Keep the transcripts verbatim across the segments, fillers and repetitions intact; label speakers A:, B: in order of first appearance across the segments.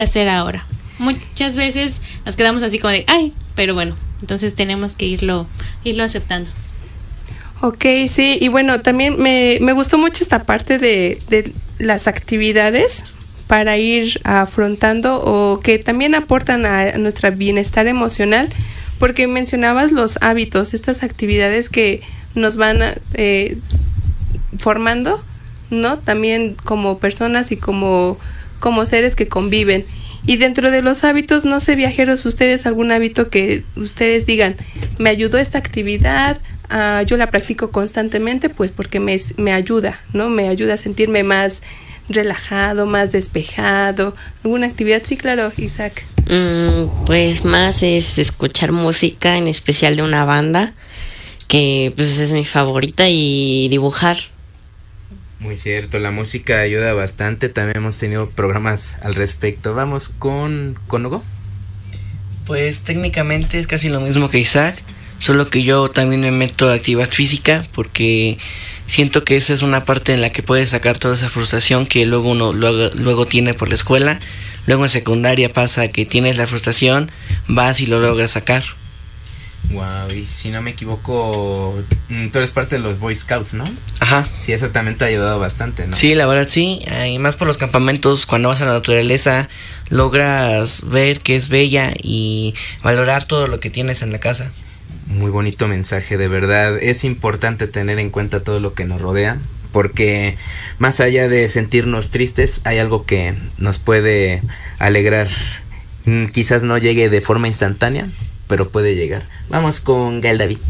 A: hacer ahora. Muchas veces nos quedamos así como de, ay, pero bueno, entonces tenemos que irlo, irlo aceptando.
B: Ok, sí, y bueno, también me, me gustó mucho esta parte de, de las actividades para ir afrontando o que también aportan a nuestro bienestar emocional, porque mencionabas los hábitos, estas actividades que nos van eh, formando, ¿no? También como personas y como, como seres que conviven. Y dentro de los hábitos, no sé, viajeros, ustedes algún hábito que ustedes digan, me ayudó esta actividad, uh, yo la practico constantemente, pues porque me, me ayuda, ¿no? Me ayuda a sentirme más relajado, más despejado. ¿Alguna actividad? Sí, claro, Isaac.
C: Mm, pues más es escuchar música, en especial de una banda, que pues es mi favorita, y dibujar.
D: Muy cierto, la música ayuda bastante, también hemos tenido programas al respecto. Vamos con, con Hugo.
E: Pues técnicamente es casi lo mismo que Isaac, solo que yo también me meto a actividad física porque siento que esa es una parte en la que puedes sacar toda esa frustración que luego uno luego, luego tiene por la escuela. Luego en secundaria pasa que tienes la frustración, vas y lo logras sacar.
D: Wow, y si no me equivoco, tú eres parte de los Boy Scouts, ¿no?
E: Ajá.
D: Sí, eso también te ha ayudado bastante, ¿no?
E: Sí, la verdad sí, y más por los campamentos, cuando vas a la naturaleza, logras ver que es bella y valorar todo lo que tienes en la casa.
D: Muy bonito mensaje, de verdad. Es importante tener en cuenta todo lo que nos rodea, porque más allá de sentirnos tristes, hay algo que nos puede alegrar. Quizás no llegue de forma instantánea, pero puede llegar. Vamos con Gael David.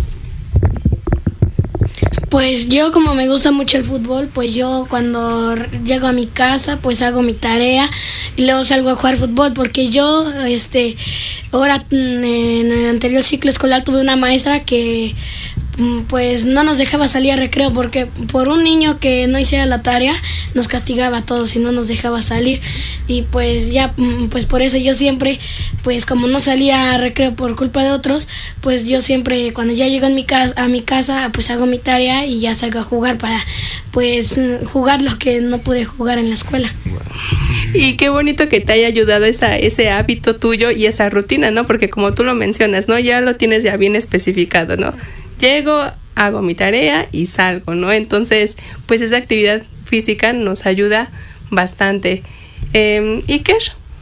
F: Pues yo, como me gusta mucho el fútbol, pues yo cuando llego a mi casa pues hago mi tarea y luego salgo a jugar fútbol, porque yo este ahora en el anterior ciclo escolar tuve una maestra que pues no nos dejaba salir a recreo, porque por un niño que no hiciera la tarea nos castigaba a todos y no nos dejaba salir, y pues ya pues por eso yo siempre, pues como no salía a recreo por culpa de otros, pues yo siempre cuando ya llego en mi casa, a mi casa pues hago mi tarea y ya salgo a jugar para pues jugar lo que no pude jugar en la escuela.
B: Y qué bonito que te haya ayudado esa, ese hábito tuyo y esa rutina, ¿no? Porque como tú lo mencionas, ¿no? Ya lo tienes ya bien especificado, ¿no? Llego, hago mi tarea y salgo, ¿no? Entonces, pues esa actividad física nos ayuda bastante. Eh, ¿Iker?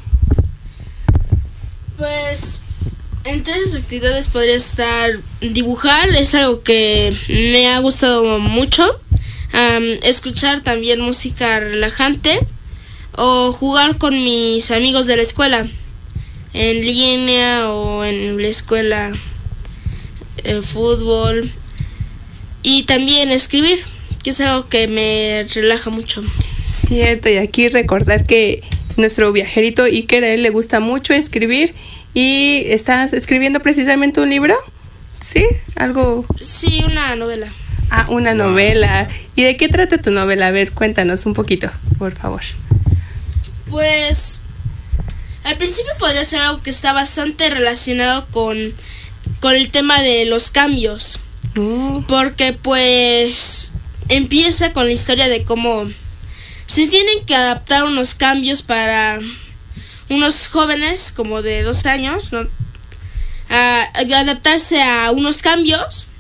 G: Pues entre esas actividades podría estar dibujar, es algo que me ha gustado mucho. Um, escuchar también música relajante o jugar con mis amigos de la escuela en línea o en la escuela, el fútbol, y también escribir, que es algo que me relaja mucho.
B: Cierto, y aquí recordar que nuestro viajerito Iker, a él le gusta mucho escribir. ¿Y estás escribiendo precisamente un libro? ¿Sí? ¿Algo?
G: Sí, una novela.
B: Ah, una novela. ¿Y de qué trata tu novela? A ver, cuéntanos un poquito, por favor.
G: Pues al principio podría ser algo que está bastante relacionado con, con el tema de los cambios. Mm. Porque pues empieza con la historia de cómo se tienen que adaptar unos cambios para unos jóvenes como de dos años, ¿no? A, a adaptarse a unos cambios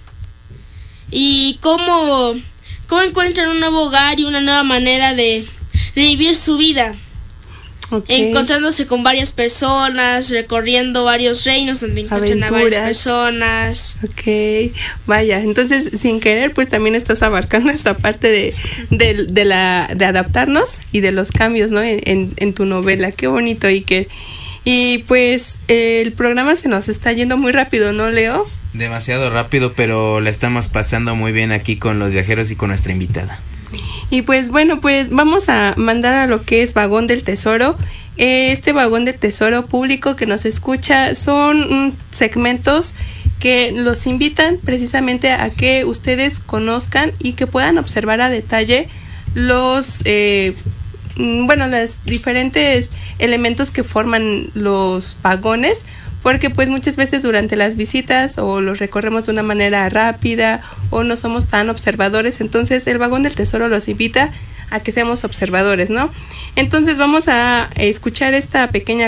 G: y cómo, cómo encuentran un nuevo hogar y una nueva manera de, de vivir su vida. Okay. Encontrándose con varias personas, recorriendo varios reinos donde encuentran Aventuras. a varias personas.
B: Ok, vaya, entonces sin querer pues también estás abarcando esta parte de, de, de, la, de adaptarnos y de los cambios, ¿no? En, en, en tu novela, qué bonito, Iker. Y pues eh, el programa se nos está yendo muy rápido, ¿no, Leo?
D: Demasiado rápido, pero la estamos pasando muy bien aquí con los viajeros y con nuestra invitada.
B: Y pues bueno, pues vamos a mandar a lo que es Vagón del Tesoro. Este Vagón del Tesoro público que nos escucha son mm, segmentos que los invitan precisamente a que ustedes conozcan y que puedan observar a detalle los, eh, bueno, los diferentes elementos que forman los vagones, porque pues muchas veces durante las visitas o los recorremos de una manera rápida o no somos tan observadores. Entonces el Vagón del Tesoro los invita a que seamos observadores, ¿no? Entonces vamos a escuchar esta pequeña